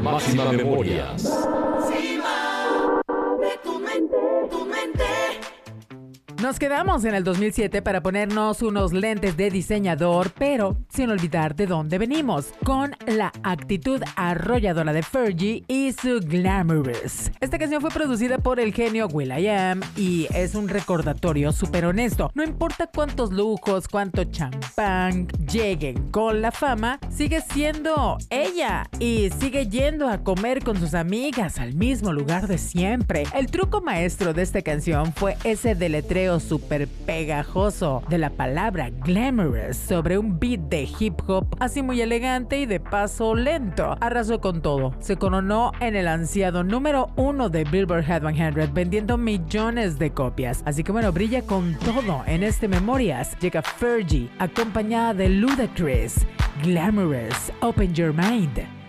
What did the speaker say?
Máxima Memorias. Nos quedamos en el 2007 para ponernos unos lentes de diseñador, pero sin olvidar de dónde venimos, con la actitud arrolladora de Fergie y su Glamorous. Esta canción fue producida por el genio will.i.am y es un recordatorio súper honesto. No importa cuántos lujos, cuánto champán lleguen con la fama, sigue siendo ella y sigue yendo a comer con sus amigas al mismo lugar de siempre. El truco maestro de esta canción fue ese deletreo súper pegajoso de la palabra glamorous sobre un beat de hip hop así muy elegante y de paso lento. Arrasó con todo. Se coronó en el ansiado número 1 de Billboard Hot 100 vendiendo millones de copias. Así que bueno, brilla con todo en este Memorias. Llega Fergie acompañada de Ludacris. Glamorous, Open Your Mind.